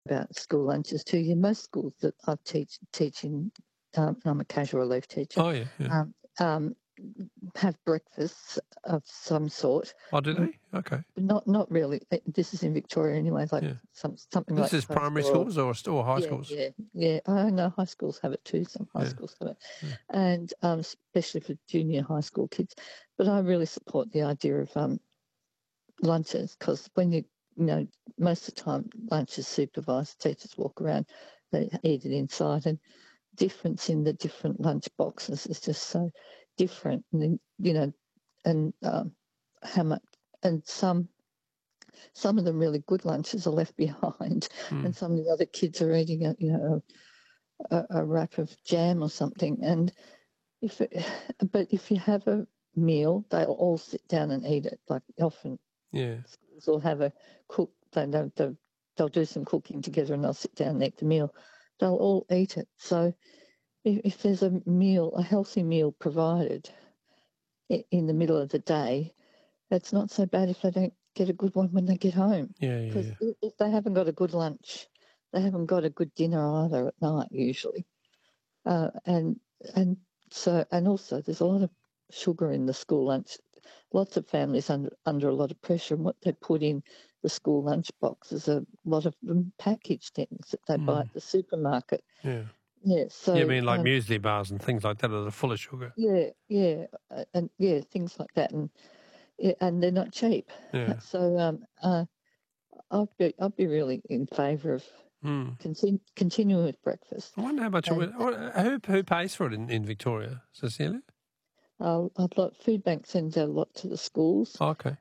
about school lunches too. Yeah, most schools that I teach in, I'm a casual relief teacher. Oh, yeah. Have breakfasts of some sort. Oh, do they? Okay. Not really. This is in Victoria anyway. Like something like this is primary schools or high schools? Yeah. I know high schools have it too. Some high schools have it, and especially for junior high school kids. But I really support the idea of lunches, because when you know, most of the time lunch is supervised. Teachers walk around, they eat it inside, and difference in the different lunch boxes is just so different. And then, you know, and how much, and some of the really good lunches are left behind, and some of the other kids are eating a wrap of jam or something. And but if you have a meal, they'll all sit down and eat it. Like often, schools will have a cook. They'll do some cooking together, and they'll sit down and eat the meal. They'll all eat it. So if there's a meal, a healthy meal provided in the middle of the day, it's not so bad if they don't get a good one when they get home. Because if they haven't got a good lunch, they haven't got a good dinner either at night usually. And also there's a lot of sugar in the school lunch. Lots of families under a lot of pressure, and what they put in the school lunch box is a lot of packaged things that they buy at the supermarket. Yeah, so you mean like muesli bars and things like that that are full of sugar? And things like that, and they're not cheap. Yeah. So I'd be really in favour of continuing with breakfast. I wonder how much who pays for it in Victoria, Cecilia? Food Bank sends out a lot to the schools. Okay.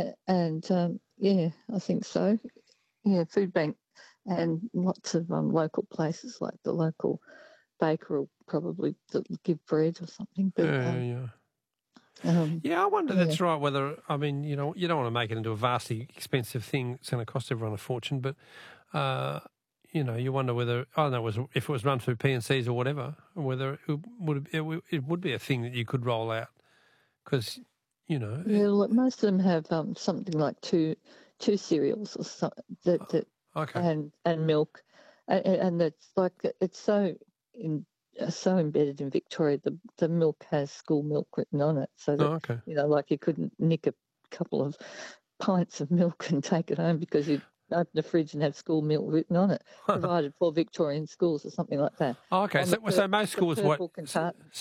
I think so. Yeah, Food Bank and lots of local places, like the local baker will probably give bread or something. But, I wonder that's right. Whether, I mean, you don't want to make it into a vastly expensive thing. It's going to cost everyone a fortune. But you wonder whether, I don't know, if it was run through PNCs or whatever, whether it would be a thing that you could roll out, because look, most of them have something like two cereals or something and milk, and it's like it's so embedded in Victoria. The milk has school milk written on it, so that like you couldn't nick a couple of pints of milk and take it home because you open the fridge and have school milk written on it, provided for Victorian schools or something like that. So most schools,